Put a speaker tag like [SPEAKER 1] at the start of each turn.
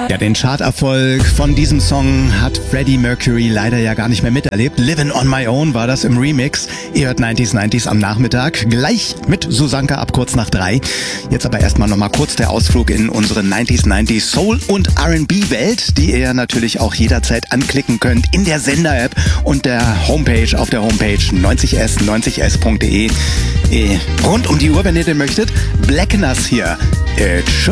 [SPEAKER 1] Ja, den Charterfolg von diesem Song hat Freddie Mercury leider ja gar nicht mehr miterlebt. Livin' on My Own war das im Remix. Ihr hört 90s am Nachmittag, gleich mit Susanka ab kurz nach 3. Jetzt aber erstmal nochmal kurz der Ausflug in unsere 90s Soul- und R&B-Welt, die ihr natürlich auch jederzeit anklicken könnt in der Sender-App und der Homepage, auf der Homepage 90s.de. Rund um die Uhr, wenn ihr denn möchtet. Black Nas hier.